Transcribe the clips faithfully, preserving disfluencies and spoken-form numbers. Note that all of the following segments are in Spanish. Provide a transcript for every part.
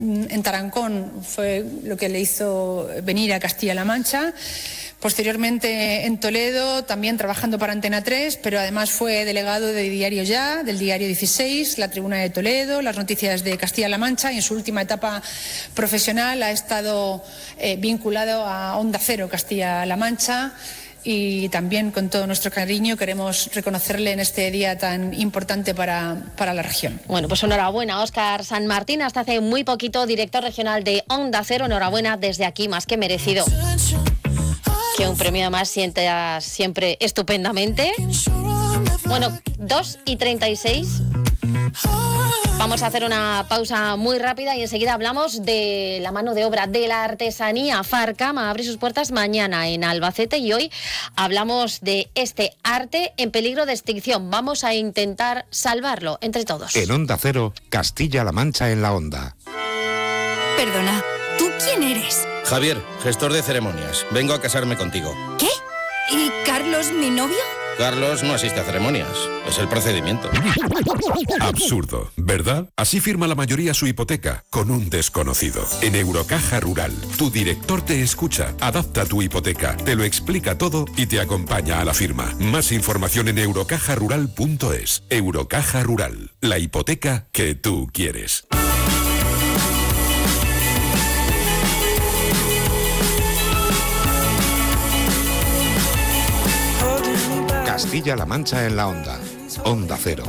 en Tarancón fue lo que le hizo venir a Castilla-La Mancha. Posteriormente en Toledo, también trabajando para Antena tres, pero además fue delegado de Diario Ya, del Diario dieciséis, La Tribuna de Toledo, Las Noticias de Castilla-La Mancha, y en su última etapa profesional ha estado eh, vinculado a Onda Cero Castilla-La Mancha. Y también con todo nuestro cariño queremos reconocerle en este día tan importante para, para la región. Bueno, pues enhorabuena, Óscar San Martín, hasta hace muy poquito director regional de Onda Cero. Enhorabuena desde aquí, más que merecido. Que un premio además sienta siempre estupendamente. Bueno, dos y treinta y seis. Vamos a hacer una pausa muy rápida y enseguida hablamos de la mano de obra, de la artesanía. Farcama abre sus puertas mañana en Albacete y hoy hablamos de este arte en peligro de extinción. Vamos a intentar salvarlo entre todos. En Onda Cero, Castilla-La Mancha en la Onda. Perdona, ¿tú quién eres? Javier, gestor de ceremonias. Vengo a casarme contigo. ¿Qué? ¿Y Carlos, mi novio? Carlos no asiste a ceremonias, es el procedimiento. Absurdo, ¿verdad? Así firma la mayoría su hipoteca, con un desconocido. En Eurocaja Rural, tu director te escucha, adapta tu hipoteca, te lo explica todo y te acompaña a la firma. Más información en eurocaja rural punto es. Eurocaja Rural, la hipoteca que tú quieres. Castilla-La Mancha en la Onda. Onda Cero.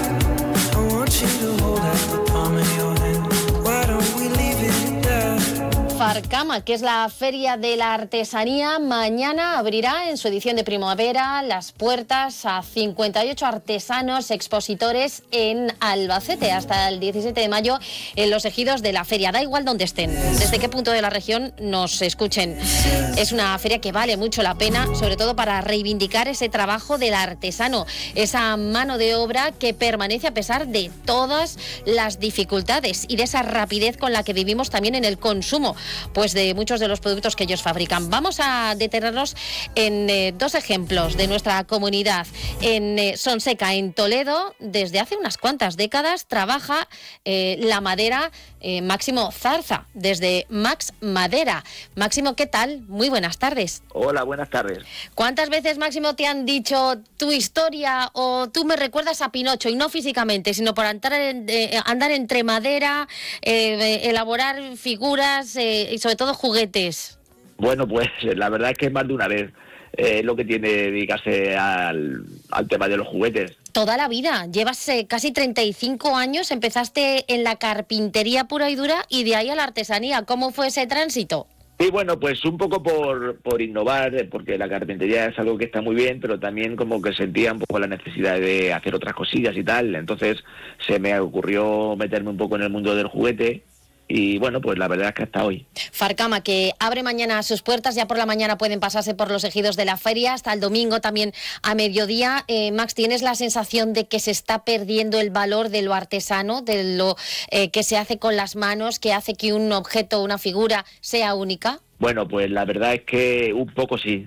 Farcama, que es la Feria de la Artesanía, mañana abrirá en su edición de primavera las puertas a cincuenta y ocho artesanos expositores en Albacete hasta el diecisiete de mayo en los ejidos de la feria. Da igual donde estén, desde qué punto de la región nos escuchen. Es una feria que vale mucho la pena, sobre todo para reivindicar ese trabajo del artesano, esa mano de obra que permanece a pesar de todas las dificultades y de esa rapidez con la que vivimos también en el consumo pues de muchos de los productos que ellos fabrican. Vamos a detenernos en eh, dos ejemplos de nuestra comunidad. En eh, Sonseca, en Toledo, desde hace unas cuantas décadas trabaja eh, la madera eh, Máximo Zarza, desde Max Madera. Máximo, ¿qué tal? Muy buenas tardes. Hola, buenas tardes. ¿Cuántas veces, Máximo, te han dicho tu historia o tú me recuerdas a Pinocho, y no físicamente, sino por andar, en, eh, andar entre madera, eh, elaborar figuras eh, y sobre todo juguetes? Bueno, pues la verdad es que es más de una vez eh, lo que tiene dedicarse al, al tema de los juguetes. Toda la vida, llevas eh, casi treinta y cinco años, empezaste en la carpintería pura y dura y de ahí a la artesanía. ¿Cómo fue ese tránsito? Sí, bueno, pues un poco por, por innovar, porque la carpintería es algo que está muy bien, pero también como que sentía un poco la necesidad de hacer otras cosillas y tal. Entonces se me ocurrió meterme un poco en el mundo del juguete. Y bueno, pues la verdad es que hasta hoy. Farcama, que abre mañana sus puertas, ya por la mañana pueden pasarse por los ejidos de la feria, hasta el domingo también a mediodía. Eh, Max, ¿tienes la sensación de que se está perdiendo el valor de lo artesano, de lo eh, que se hace con las manos, que hace que un objeto, una figura, sea única? Bueno, pues la verdad es que un poco sí,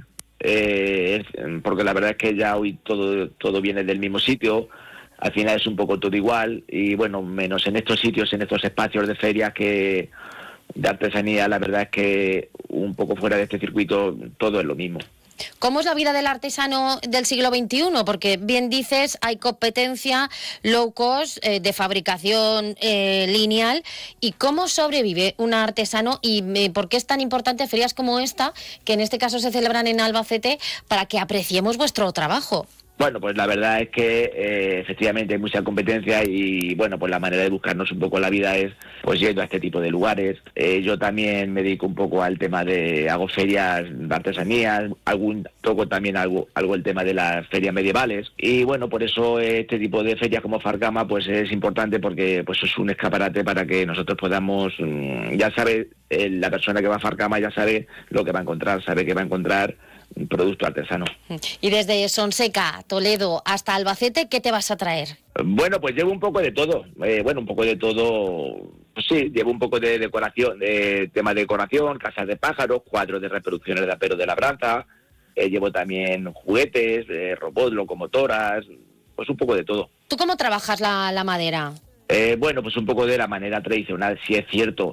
eh, porque la verdad es que ya hoy todo, todo viene del mismo sitio. Al final es un poco todo igual y bueno, menos en estos sitios, en estos espacios de ferias que de artesanía, la verdad es que un poco fuera de este circuito todo es lo mismo. ¿Cómo es la vida del artesano del siglo veintiuno? Porque bien dices, hay competencia low cost eh, de fabricación eh, lineal. ¿Y cómo sobrevive un artesano? ¿Y eh, por qué es tan importante ferias como esta, que en este caso se celebran en Albacete, para que apreciemos vuestro trabajo? Bueno, pues la verdad es que eh, efectivamente hay mucha competencia y bueno, pues la manera de buscarnos un poco la vida es pues yendo a este tipo de lugares. Eh, yo también me dedico un poco al tema de, hago ferias de artesanías, algún toco también algo, algo el tema de las ferias medievales y bueno, por eso este tipo de ferias como Farcama pues es importante porque pues es un escaparate para que nosotros podamos, ya sabe, eh, la persona que va a Farcama ya sabe lo que va a encontrar, sabe que va a encontrar un producto artesano. Y desde Sonseca, Toledo, hasta Albacete, ¿qué te vas a traer? Bueno, pues llevo un poco de todo. Eh, bueno, un poco de todo. Pues sí, llevo un poco de decoración, de tema de decoración, casas de pájaros, cuadros de reproducciones de apero de labranza. Eh, llevo también juguetes, eh, robots, locomotoras, pues un poco de todo. ¿Tú cómo trabajas la, la madera? Eh, bueno, pues un poco de la manera tradicional. Sí es cierto